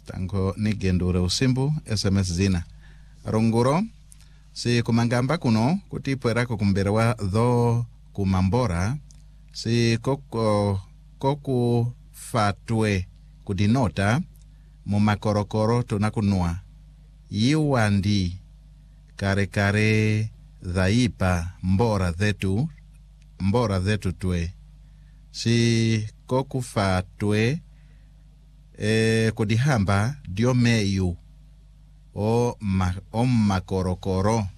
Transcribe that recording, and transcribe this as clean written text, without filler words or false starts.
tango nigendure usimbu SMS zina runguro si kumangamba kuno kutipwera kumbere wa dho kumambora si koku fatwe kudinota mu makorokoro tunakunua yiwandi kare dhaipa mbora zetu twe si koku fatwe kudihamba dio meyu o makorokoro